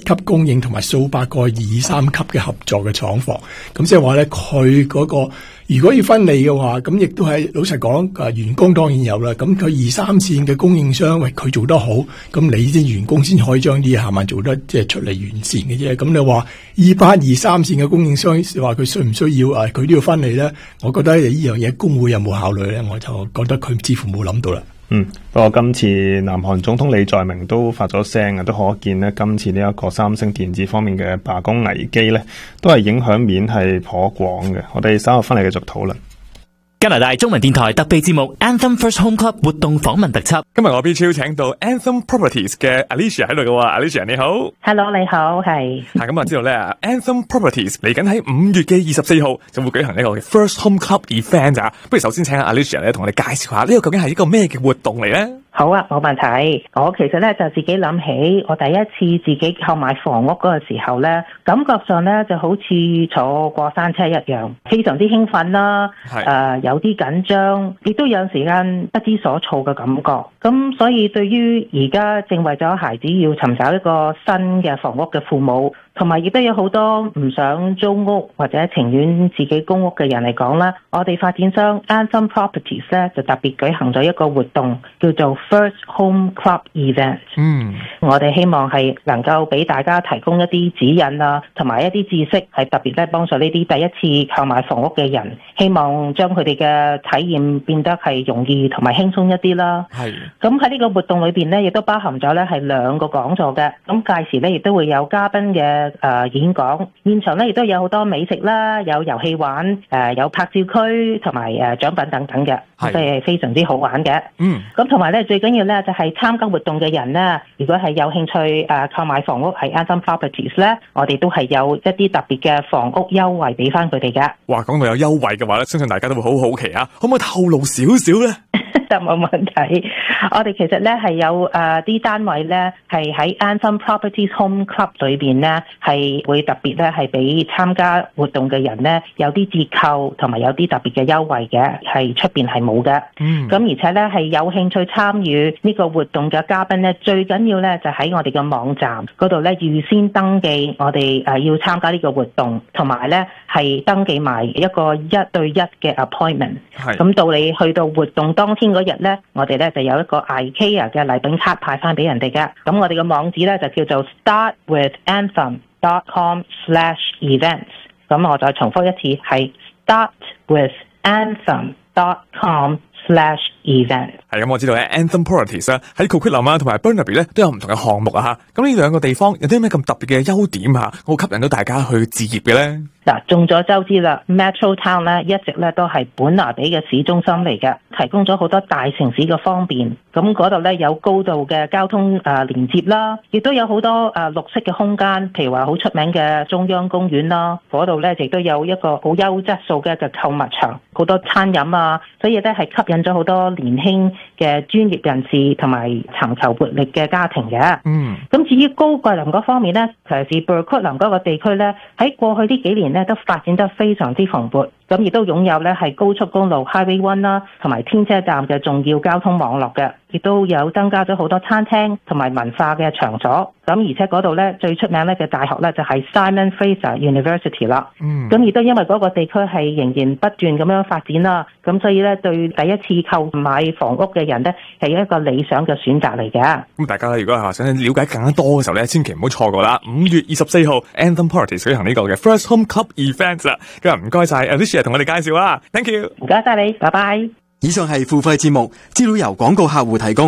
級供應同埋數百個2、3級嘅合作嘅廠房。咁即係話咧，佢嗰個如果要分利嘅話，咁亦都係老實講，員工當然有啦。咁佢2、3線嘅供應商，喂，佢做得好，咁你啲員工先可以將啲嘢慢慢做得即係出嚟完善嘅啫。咁你話2、3線嘅供應商話佢需唔需要佢都要分利咧？我覺得呢樣嘢工會有冇考慮咧？我就覺得佢似乎冇諗到啦。 不過今次南韓總統李在明都發咗聲啊，都可見呢今次呢一個三星電子方面嘅罷工危機呢，都係影響面係頗廣嘅。我哋稍後翻嚟繼續討論。 加拿大中文電台特備節目 Anthem First Home Club 活動訪問特輯。 今日我 B 超請到 Anthem Properties 嘅 Alicia 喺度嘅喎，Alicia 你好。 Hello 你好，係。 咁我知道咧 Anthem Properties 嚟緊喺5月嘅24號就會舉行呢個嘅 First Home Club Event 啊。不如首先請阿 Alicia 咧同我哋介紹下呢個究竟係一個咩嘅活動嚟咧？ 好啊，冇問題。我其實咧就自己諗起，我第一次自己購買房屋嗰個時候咧，感覺上咧就好似坐過山車一樣，非常之興奮啦。有啲緊張，亦都有時間不知所措嘅感覺。咁所以對於而家正為咗孩子要尋找一個新嘅房屋嘅父母，同埋亦都有好多唔想租屋或者情願自己供屋嘅人嚟講啦，我哋發展商 Anthem Properties 咧就特別舉行咗一個活動，叫做 First Home Club Event。我哋希望係能夠俾大家提供一啲指引啊，同埋一啲知識，係特別咧幫助呢啲第一次購買房屋嘅人，希望將佢哋嘅體驗變得係容易同埋輕鬆一啲啦。咁喺呢個活動裏邊咧，亦都包含咗咧係2個講座嘅。咁屆時咧亦都會有嘉賓嘅演講，現場咧亦都有好多美食啦，有遊戲玩，有拍照區同埋獎品等等嘅，都係非常之好玩嘅。咁同埋咧最緊要咧就係參加活動嘅人咧，如果係有興趣購買房屋喺 Anthem Properties 咧，我哋都係有一啲特別嘅房屋優惠俾翻佢哋嘅。 哇，講到有優惠嘅話咧，相信大家都會好好奇啊！可唔可以透露少少咧？ 就冇問題。我哋其實咧係有啲單位咧係喺 Anthem Properties Home Club 裏邊咧係會特別咧係俾參加活動嘅人咧有啲折扣同埋有啲特別嘅優惠嘅，係出邊係冇嘅。咁而且咧係有興趣參與呢個活動嘅嘉賓咧，最緊要咧就喺我哋嘅網站嗰度咧預先登記我哋要參加呢個活動，同埋咧係登記埋一個1對1嘅 appointment。咁到你去到活動當天嗰日咧，我哋咧就有一個 IKEA 嘅禮品卡派翻俾人哋嘅。咁我哋嘅網址咧就叫做 startwithanthem.com/events。咁我再重複一次，係 startwithanthem.com/event。 咁我知道咧 Anthem Properties 喺 Coquitlam 啊同埋 Burnaby 咧都有唔同嘅項目啊吓。咁呢2個地方有啲咩咁特別嘅優點啊，好吸引到大家去置業嘅咧？ 嗱，眾所周知啦 ，Metro Town 咧一直咧都係本拿比嘅市中心嚟嘅，提供咗好多大城市嘅方便。咁嗰度咧有高度嘅交通連接啦，亦都有好多綠色嘅空間，譬如話好出名嘅中央公園啦，嗰度咧亦都有一個好優質素嘅購物場，好多餐飲啊，所以咧係吸引咗好多年輕嘅專業人士同埋尋求活力嘅家庭嘅。咁至於高桂林嗰方面咧，尤其是 Burquitlam 嗰個地區咧，喺過去呢幾年咧都發展得非常之蓬勃，咁亦都擁有咧係高速公路 Highway 1啦，同埋天車站嘅重要交通網絡嘅，亦都有增加咗好多餐廳同埋文化嘅場所。咁而且嗰度咧最出名咧嘅大學咧就係 Simon Fraser University 啦。咁亦都因為嗰個地區係仍然不斷咁樣發展啦，咁所以咧對第一次購買房屋嘅人咧係一個理想嘅選擇嚟嘅。 咁大家如果係想了解更加多嘅時候咧，千祈唔好錯過啦！5月24號 Anthem Properties 舉行呢個嘅 First Home Club Event 啦。今日唔該晒 Alicia 同我哋介紹啊 ，Thank you， 唔該晒你，拜拜。 以上係付費節目，資料由廣告客戶提供。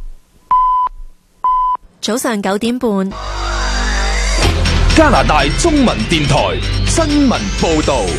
早上9點半， 加拿大中文電台新聞報道。